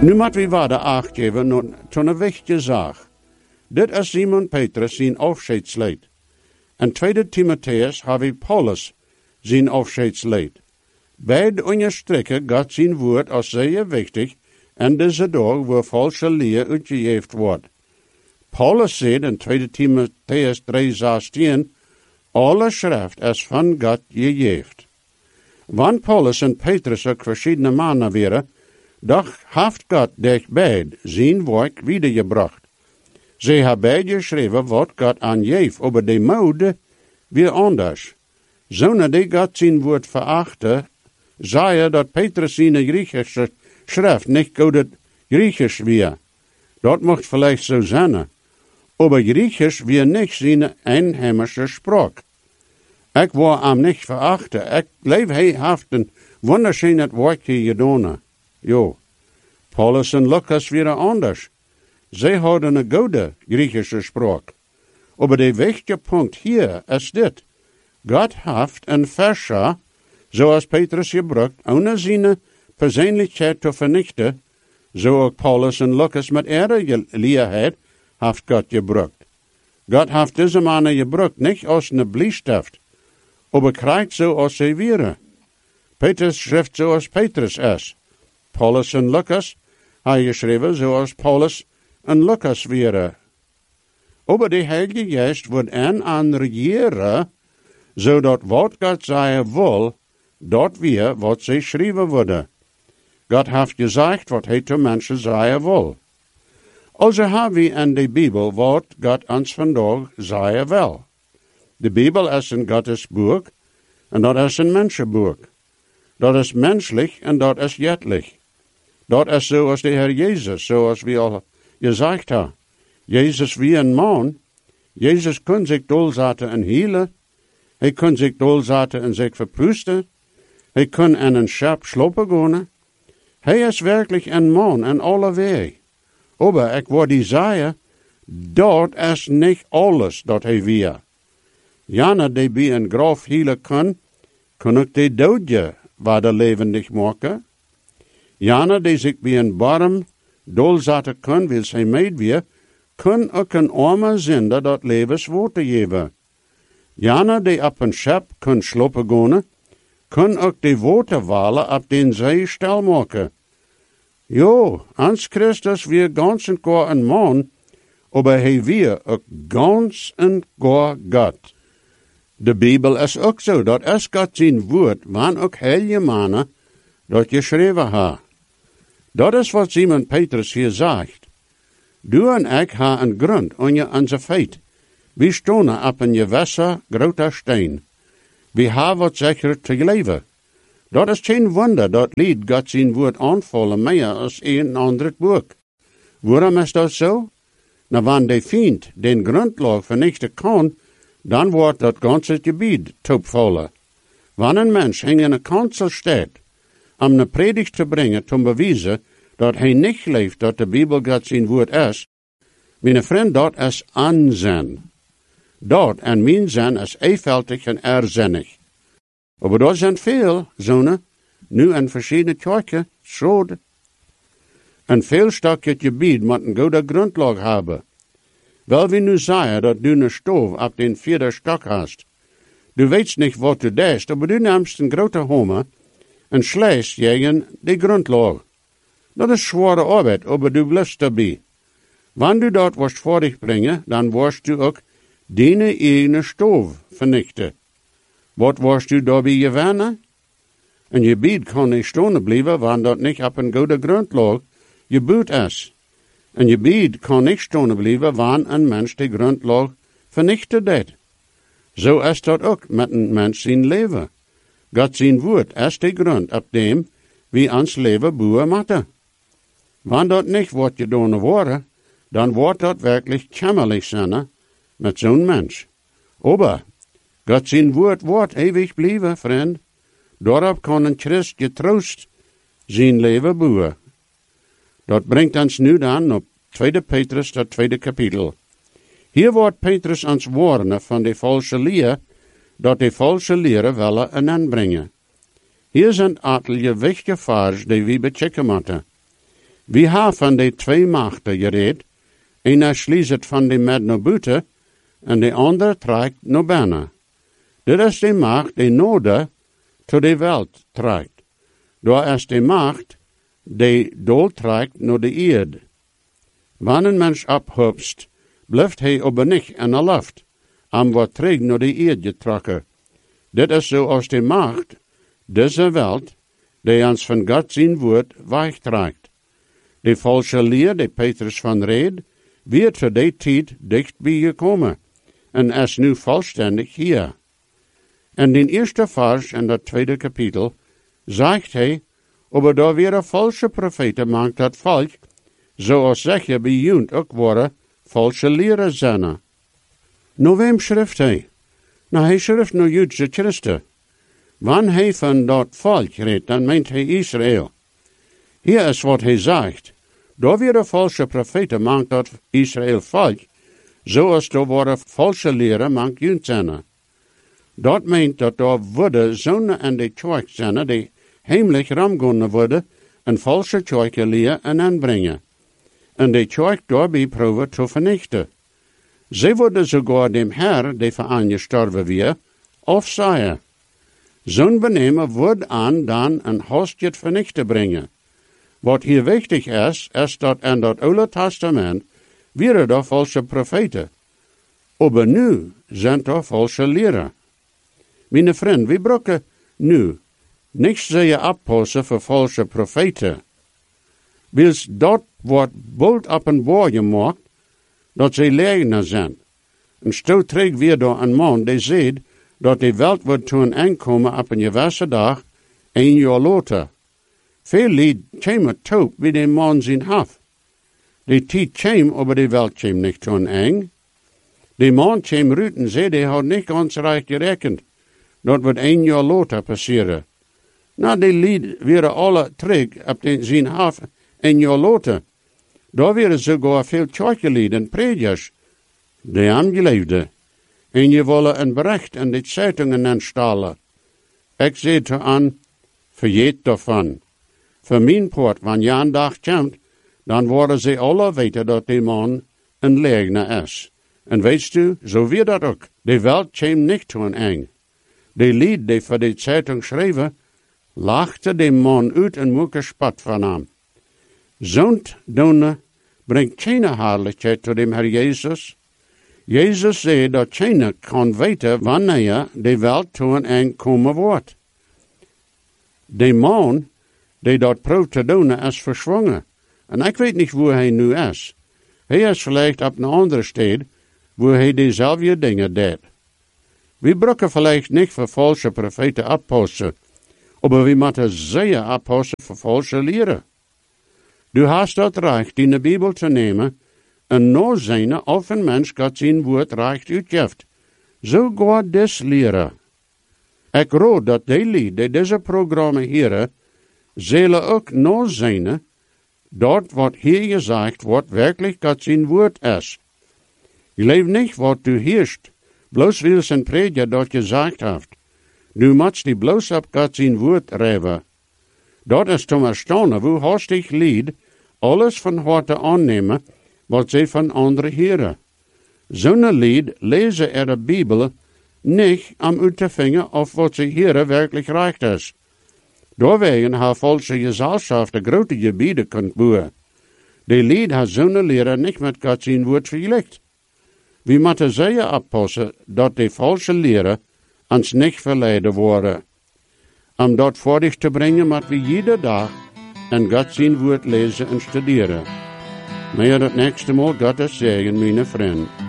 Nu moet we waarde acht geven tot een wichtige zaak. Dit is Simon Petrus zijn afscheidslied. En 2 Timotheus hebben we Paulus zijn afscheidslied. Beide onderstrekken God zijn woord als zeer wichtig en deze dag waar valse leer uitgegeven wordt. Paulus zegt in 2 Timotheus 3:16, alle schrift is van God gegeven. Want Paulus en Petrus ook verschillende mannen waren, doch heeft God dich beid zijn werk wiedergebracht. Zij hebben beide geschreven wat God aangeeft, over de mode weer anders. Zonder die God zijn woord verachten, zei dat Petrus zijn Griechische schrift niet goed Griechisch weer. Dat mocht vielleicht zo zijn. Aber Griechisch weer niet zijn einheimische spraak. Ik wil hem niet verachten. Ik geloof hij heeft een wunderschönes werkje gedaan. Jo. Paulus en Lucas weer anders. Zij hadden een goede Griechische spraak. Aber de wichtige punt hier is dit. God heeft een versje, zoals Petrus gebruikt, ohne zijn persoonlijkheid te vernichten, zo ook Paulus en Lucas met ihre leerheid heeft God gebruikt. God heeft deze mannen gebruikt, niet als een Bleistift, aber krijgt zo als zij wären. Petrus schrift zoals Petrus is. Paulus en Lucas hij geschreven zoals Paulus en Lucas wären. Aber de Heilige Geest wordt aan regeren, zodat wat God zeggen wil, dat weer wat zij schrijven worden. God heeft gezegd wat hij te mensen zeggen wil. Also hebben we in de Bijbel wat God ons vandaag zeggen wil. De Bijbel is een Gottes boek en dat is een mensenboek. Dat is menselijk en dat is jettelijk. Dat is zoals de Heer Jezus, zoals we al gezegd hebben. Jezus wie een man. Jezus kon zich doorzetten en healen. Hij kon zich doorzetten en zich verproesten. Hij kon in een schap slopen gaan. Hij is werkelijk een man in alle wegen. Aber ik wil die zeggen, dat is niet alles dat hij weer. Jana die bij een graf healen kan ook de doodje waar levendig maken. Jana die zich bij een barm doorzetten kan, wil zij meid weer, kan ook een arme zinder dat levenswoord geven. Jana die op een schap kan slopen gaan, kan ook de woorden walen op den zij stel maken. Jo, ans Christus weer ganz en gar een man, aber hij weer ook ganz en gar God. De Bijbel is ook zo, dat is God zijn woord, want ook heilige mannen dat geschreven ha. Dat is wat Simon Petrus hier zegt. Du en ik ha een grond onder onze feit. We stonen op een gewasser groter steen. We ha wat zeker te leven. Dat is geen wonder dat lied God zijn woord aanvallen meer als een ander boek. Waarom is dat zo? Nou, wanneer de vriend den grondlag vernichten kan, dan wordt dat ganze gebied topvallen. Wanneer een mens in een kansel staat, om een predigt te brengen, te bewijzen dat hij niet gelooft dat de Bijbel God zijn woord is, mijn vriend, dat is aanzien. Dat en mijn zin is eenvoudig en erzinnig. Maar dat zijn veel zonen, nu in verschillende kerken, schoden. Een veel stukje gebied moet een goede grondlag hebben. Wel we nu zeggen dat du een stoof op den 4e stok hast. Du weet niet wat du deest, maar du neemt een grote homer en sleist tegen de grondlag. Dat is zware arbeid, maar du blijft erbij. Wanneer du dat worst voordig brengen, dan worst du ook deine eigen stoof vernichten. Wat worst du daarbij gewannen? Een gebied kan niet staan blijven, wanneer dat niet op een goede grondlag gebouwd is. Een gebied kan niet staan blijven, wanneer een mens de grondlag vernichtet heeft. Zo is dat ook met een mens zijn leven. God zijn woord is de grond op dem wie ons leven bouwen moeten. Wanneer dat niet wordt gedaan worden, dan wordt dat werkelijk jammerlijk zijn met zo'n mens. Aber God zijn woord wordt eeuwig blijven, vriend. Daarop kan een Christ getroost zijn leven bouwen. Dat brengt ons nu dan op 2 Petrus, dat 2e kapitel. Hier wordt Petrus ons warnen van de valse leer, dat de valse leren willen een aanbrengen. Hier zijn aantal wichtige vers die we bechecken moeten. We hebben van de twee machten gereed. Een schließt van de met naar buiten en de andere trekt naar binnen. Dit is de macht die nodig tot de wereld trekt. Daar is de macht die doel trekt naar de eerd. Wanneer een mens ophupst, blijft hij aber niet in de lucht, wordt terug naar de eerd getrokken. Dit is zoals de macht, deze wereld, die ons van God zijn woord wegtrekt. De valse leer, die Petrus van reed, wird voor die tijd dichtbij gekomen en is nu volständig hier. In den eerste vers in dat tweede kapitel zegt hij, aber daar weer valse profeten maakt dat volk, zoals zeker bij junt ook worden, valse leren zijn. Nou wem schrift hij? Nou, hij schrift naar Joodse Christen. Wanneer hij van dat volk redt, dan meent hij Israël. Hier is wat hij zegt. Daar weer valse profeten maakt dat Israël volk, zoals daar worden valse leren maakt junt zijn. Dat meent dat daar worden zonen en de kerk zijn die heimelijk ramgonnen worden en valse kerken leren en aanbrengen. En de kerk daarbij proeven te vernichten. Ze worden sogar dem Herr, die voor aan gestorven weer, afzaaien. Zo'n benemen wordt aan dan een hostje vernichten brengen. Wat hier wichtig is dat in dat Oude Testament weer er valse profeten. Aber nu zijn er valse leren. Mijn vriend, we brauchen nu niks zeggen oppassen voor valse profeten. Wils dat wordt bald op een boor gemaakt, dat ze leugenaar zijn. En zo terug weer door een man die zegt dat de wereld wordt toe een aankomen op een gewisse dag, 1 jaar later. Veel lied komen toe bij de man zijn haf. De tijd kwam, aber de wereld kwam niet toe een eng. De man kwam uit en zei, die had niet ganz recht gerekend. Dat wordt 1 jaar later passeren. Nou, die lied weer alle terug op zijn haf 1 jaar later. Daar werden sogar veel kerkelieden en predikers, die aangeleefden. En je willen een bericht in de zeitungen aanstellen. Ik zei te aan, vergeet daarvan. Voor mijn poort, wanneer een dag komt, dan worden ze alle weten dat die man een leugenaar is. En weet u, zo weer dat ook. De wereld komt niet toe een eng. De lied die voor de zeitung schreven, lachte de man uit en moeke spat van hem. Zo'n doen brengt geen herlijkheid tot dem Herr Jezus. Jezus zei dat geen kan weten wanneer de wereld toe een eind komen wordt. De man die dat proeft te doen is verzwongen. En ik weet niet waar hij nu is. Hij is vielleicht op een andere stad waar hij dezelfde dingen deed. We brauchen vielleicht niet voor valse profeten oppassen, maar we moeten zeer oppassen voor valse leren. Du hast dat recht, in de Bibel te nemen, en no zijne of een mens God zijn woord recht uitgeeft. Zo gaat des leren. Ik raad dat die lied, die deze programma hier, zullen ook no zijne, dat wat hier gezegd wordt, werkelijk God zijn woord is. Je leeft niet wat du heerst, bloos wil zijn prediker dat gezegd heeft. Du moet die bloos op God zijn woord reven. Dat is te erstaunen, hoe hastig lied alles van harte aannemen, wat zij van anderen heren. Zo'n lied lezen er de Bibel niet om uit te vinden of wat ze heren werkelijk recht is. Doorwegen haar valse gezelschap de grote gebieden kunt boeren. De lied heeft zo'n leren niet met God zijn woord vergelijkt. We moeten zeer oppassen dat de valse leren ons niet verleiden worden. Om dat voor dich te brengen, moeten we iedere dag en God zijn woord lezen en studeren. Maar het nächste Mal Gottes zegen, mijn vriend.